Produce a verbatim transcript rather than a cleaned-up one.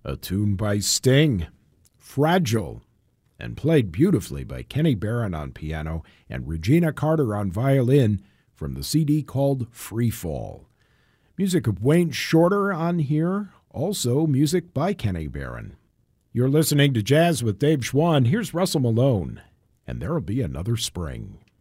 A tune by Sting, Fragile, and played beautifully by Kenny Barron on piano and Regina Carter on violin from the C D called Free Fall. Music of Wayne Shorter on here, also music by Kenny Barron. You're listening to Jazz with Dave Schwann. Here's Russell Malone, and There'll Be Another Spring.